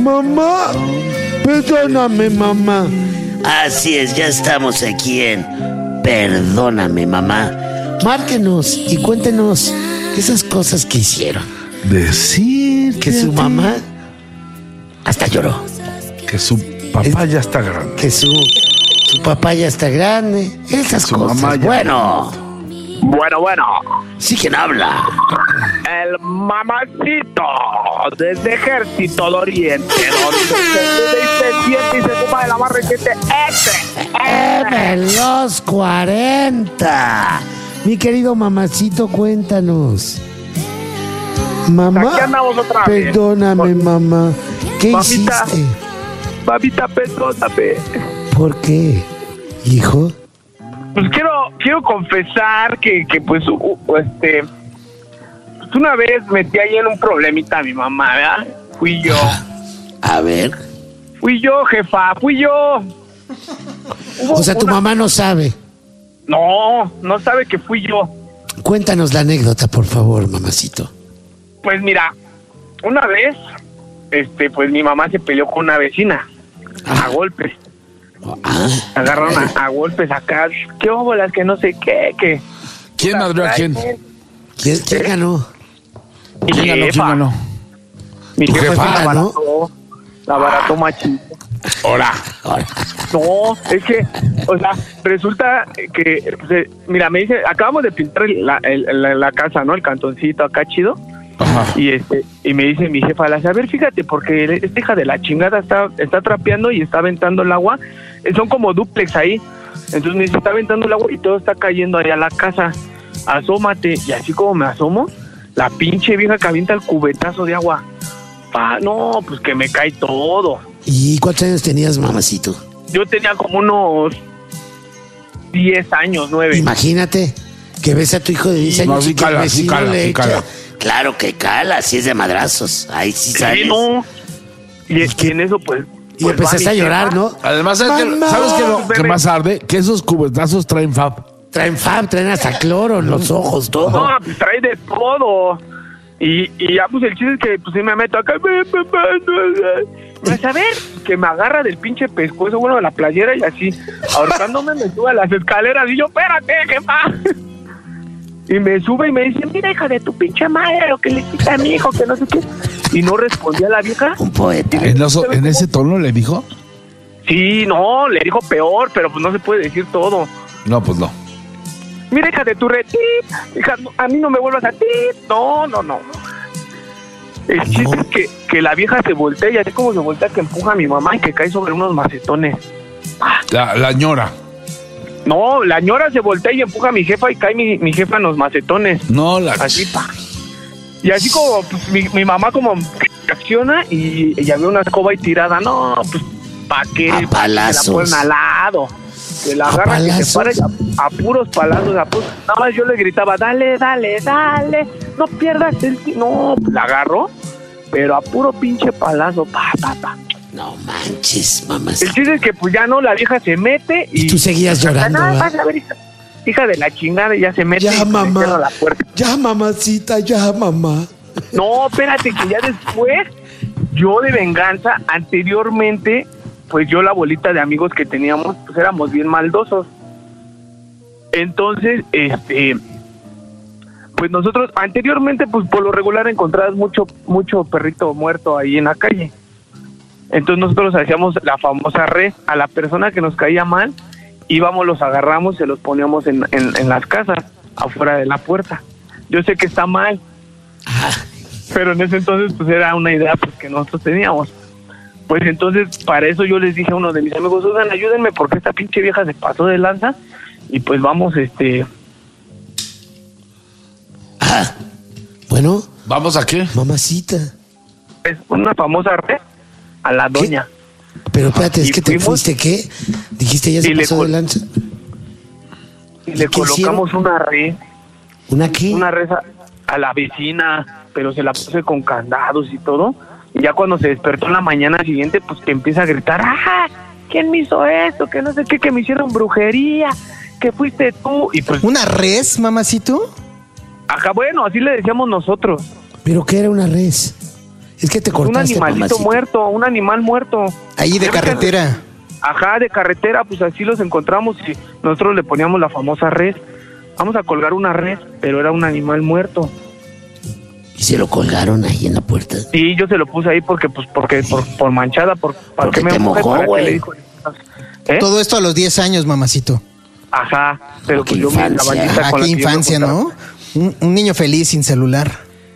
mamá. Perdóname, mamá. Así es, ya estamos aquí en Perdóname, mamá. Márquenos y cuéntenos esas cosas que hicieron. Decir Que su mamá hasta lloró. que su papá ya está grande. Que su papá ya está grande. Esas Su cosas. mamá ya Bueno, sí, ¿quién habla? El mamacito desde Ejército del Oriente, donde se siente y se ocupa de la más reciente De los 40. Mi querido mamacito, cuéntanos. Mamá, Aquí andamos otra vez. perdóname, mamá. ¿Qué Mamita. hiciste? Mamita, perdóname. ¿Por qué, hijo? Pues quiero confesar que pues una vez metí ahí en un problemita a mi mamá, ¿verdad? Fui yo, jefa, fui yo. O sea, tu mamá no sabe. No sabe que fui yo. Cuéntanos la anécdota, por favor, mamacito. Pues mira, una vez, pues mi mamá se peleó con una vecina a golpes. Agarraron a golpes acá. ¿Qué óbolas? Que no sé qué. ¿Quién madrió a quién? ¿Quién ganó? Mi ¿Quién ganó? jefa. Mi ¿Tu jefa jefa, la barató machito. Hola. No, es que, o sea, resulta que, pues, mira, me dice, acabamos de pintar la casa, ¿no? El cantoncito acá chido. Ajá. Y me dice mi jefa, a ver, fíjate, porque esta hija de la chingada está trapeando y está aventando el agua. Son como dúplex ahí. Entonces me dice, está aventando el agua y todo está cayendo ahí a la casa. Asómate. Y así como me asomo, la pinche vieja que avienta el cubetazo de agua. No, pues que me cae todo. ¿Y cuántos años tenías, mamacito? Yo tenía como unos 10 años, 9. Imagínate que ves a tu hijo de 10 años sí y que el cala, vecino sí cala, le sí echa. cala. Claro que cala, si es de madrazos. Ahí sí sabes. Sí, no. Y en eso, pues... Y empezaste a llorar, ¿no? Además, Mamá. ¿sabes qué lo que Bebé. más arde? Que esos cubetazos traen fab. Traen hasta cloro en los ojos, todo. No, pues trae de todo. Y ya, pues el chiste es que pues sí me meto acá. Pues a ver, que me agarra del pinche pescuezo, bueno, de la playera y así, ahorcándome me sube a las escaleras y yo, espérate, jefa. Y me sube y me dice, mira, hija de tu pinche madre, lo que le hiciste a mi hijo, que no sé qué. Y no respondía la vieja. Un poeta. ¿En ese tono le dijo? Sí, no, le dijo peor, pero pues no se puede decir todo. No, pues no. Mira, hija de tu retip, hija, a mí no me vuelvas a ti. No. El chiste es que la vieja se voltea y así como se voltea que empuja a mi mamá y que cae sobre unos macetones. La ñora. No, la ñora se voltea y empuja a mi jefa y cae mi jefa en los macetones. No, Así, y así como pues, mi mamá como acciona y ya ve una escoba y tirada. No, pues, ¿pa' qué? A palazos. Que la ponen al lado. Que la ¿A agarran y se para palazos? a puros palazos, a puros. Nada más yo le gritaba, dale, no pierdas el... No, la agarró, pero a puro pinche palazo, pa. No manches, El mamacita. chiste es que pues ya no, la vieja se mete y... Y tú seguías llorando, Nada, ¿verdad? vas a ver, hija de la chingada, y ya se mete Ya, y se mamá. cierra la puerta. Ya, mamacita, ya, mamá. No, espérate, que ya después, yo de venganza, anteriormente, pues yo la bolita de amigos que teníamos, pues éramos bien maldosos. Entonces, pues nosotros, anteriormente, pues por lo regular encontrabas mucho perrito muerto ahí en la calle. Entonces nosotros hacíamos la famosa red, a la persona que nos caía mal, íbamos, los agarramos, se los poníamos en las casas, afuera de la puerta. Yo sé que está mal, pero en ese entonces pues era una idea pues que nosotros teníamos. Pues entonces para eso yo les dije a uno de mis amigos, oigan, ayúdenme porque esta pinche vieja se pasó de lanza y pues vamos, Bueno, ¿Vamos a qué? mamacita. es una famosa red a la doña. Pero espérate, es Y que te fuimos- fuiste, ¿qué? Dijiste, ya se Y le pasó de col- lanza. Y le ¿qué colocamos una red. ¿Una qué? Una red a la vecina, pero se la puse con candados y todo. Y ya cuando se despertó en la mañana siguiente, pues que empieza a gritar, ¡ah! ¿Quién me hizo esto? Que no sé qué, que me hicieron brujería, que fuiste tú. Y pues, ¿Una res, mamacito? acá, bueno, así le decíamos nosotros. ¿Pero qué era una res? Es que te Un cortaste, animalito mamacita. muerto, un animal muerto. Ahí de Ya ves que- carretera. Ajá, de carretera, pues así los encontramos y nosotros le poníamos la famosa res. Vamos a colgar una res, pero era un animal muerto. Y se lo colgaron ahí en la puerta. Sí, yo se lo puse ahí porque por manchada, para Porque que me te moje, mojó, para que güey. le dijo. ¿Eh? Todo esto a los 10 años, mamacito. Ajá, pero Qué pues yo me infancia. caballita Ah, con la qué que yo me infancia, juntaba. ¿no? Un niño feliz sin celular.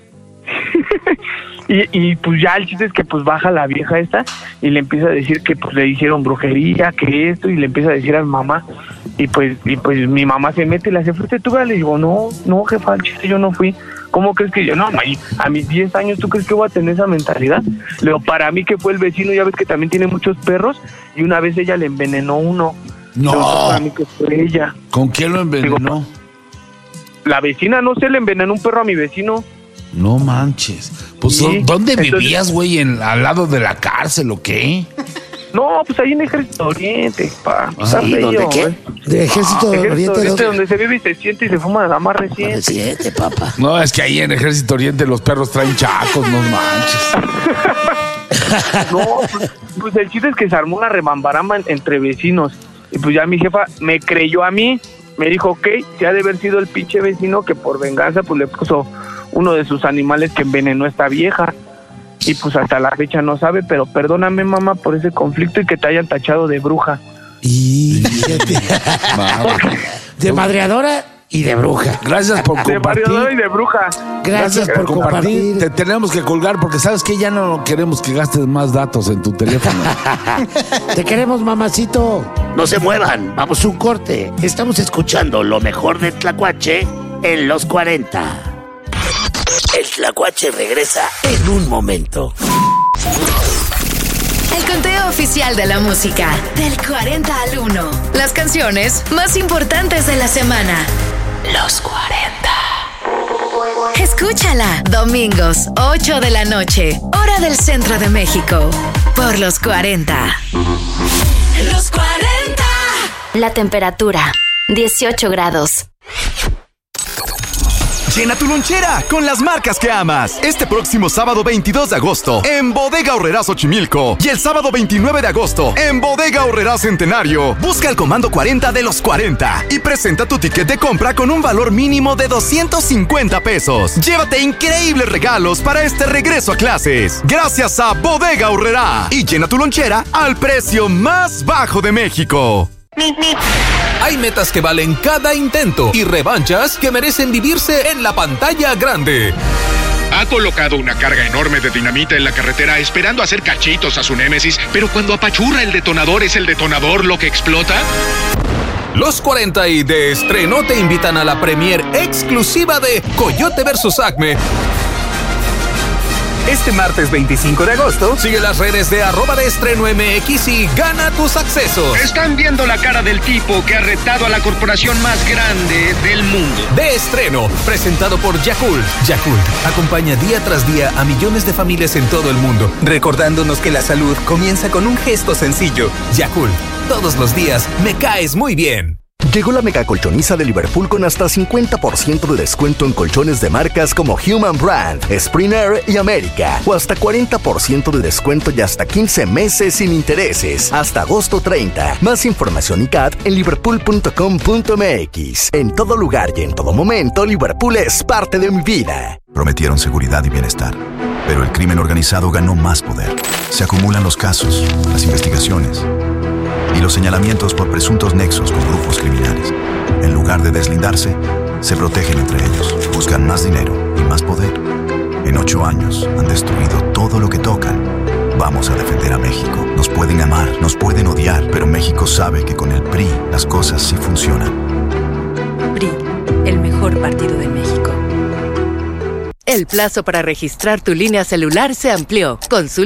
Y pues ya el chiste es que pues baja la vieja esta y le empieza a decir que pues le hicieron brujería, que esto, y le empieza a decir a mi mamá. Y pues mi mamá se mete y le hace, ¿fuiste tú? Le digo, no, jefa, el chiste yo no fui. ¿Cómo crees que yo? No, a mis 10 años, ¿tú crees que voy a tener esa mentalidad? Le digo, para mí que fue el vecino, ya ves que también tiene muchos perros, y una vez ella le envenenó uno. No. Le digo, para mí que fue ella. ¿Con quién lo envenenó? La vecina, no sé, le envenenó un perro a mi vecino. No manches. Pues, Sí, ¿dónde entonces- vivías, güey? ¿Al lado de la cárcel o qué? No, pues ahí en Ejército Oriente, pa. Está ¿Sí? feo, ¿Dónde qué? güey. ¿De Ejército Ejército Oriente? Oriente, ¿Dónde? donde se vive y se siente y se fuma la más reciente. Siete, papá. No, es que ahí en Ejército Oriente los perros traen chacos, no manches. No, pues el chiste es que se armó una remambaramba entre vecinos. Y pues ya mi jefa me creyó a mí. Me dijo, ok, se ha de haber sido el pinche vecino que por venganza pues le puso uno de sus animales que envenenó a esta vieja. Y pues hasta la fecha no sabe, pero perdóname, mamá, por ese conflicto y que te hayan tachado de bruja. Y fíjate, Vamos. de madreadora y de bruja. Gracias por De variadora y compartir. de bruja. Gracias por compartir. Te tenemos que colgar porque sabes que ya no queremos que gastes más datos en tu teléfono. Te queremos, mamacito. No se muevan, vamos a un corte. Estamos escuchando lo mejor de Tlacuache en los 40. El Tlacuache regresa en un momento. El conteo oficial de la música, del 40 al 1. Las canciones más importantes de la semana. Los 40. Escúchala, domingos, 8 de la noche, hora del centro de México, por los 40. Los 40. La temperatura, 18 grados. Llena tu lonchera con las marcas que amas. Este próximo sábado 22 de agosto en Bodega Aurrerá Xochimilco y el sábado 29 de agosto en Bodega Aurrerá Centenario. Busca el comando 40 de los 40 y presenta tu ticket de compra con un valor mínimo de 250 pesos. Llévate increíbles regalos para este regreso a clases. Gracias a Bodega Aurrerá. Y llena tu lonchera al precio más bajo de México. Hay metas que valen cada intento y revanchas que merecen vivirse en la pantalla grande. Ha colocado una carga enorme de dinamita en la carretera esperando hacer cachitos a su némesis, pero cuando apachurra el detonador, ¿es el detonador lo que explota? Los 40 y de estreno te invitan a la premier exclusiva de Coyote vs. Acme. Este martes 25 de agosto, sigue las redes de @deestrenomx y gana tus accesos. Están viendo la cara del tipo que ha retado a la corporación más grande del mundo. De estreno, presentado por Yakult. Yakult acompaña día tras día a millones de familias en todo el mundo, recordándonos que la salud comienza con un gesto sencillo. Yakult, todos los días me caes muy bien. Llegó la mega colchoniza de Liverpool con hasta 50% de descuento en colchones de marcas como Human Brand, Springer y América. O hasta 40% de descuento y hasta 15 meses sin intereses. Hasta agosto 30. Más información y CAT en liverpool.com.mx. En todo lugar y en todo momento, Liverpool es parte de mi vida. Prometieron seguridad y bienestar, pero el crimen organizado ganó más poder. Se acumulan los casos, las investigaciones y los señalamientos por presuntos nexos con grupos criminales. En lugar de deslindarse, se protegen entre ellos, buscan más dinero y más poder. En 8 años han destruido todo lo que tocan. Vamos a defender a México. Nos pueden amar, nos pueden odiar, pero México sabe que con el PRI las cosas sí funcionan. PRI, el mejor partido de México. El plazo para registrar tu línea celular se amplió. Consulta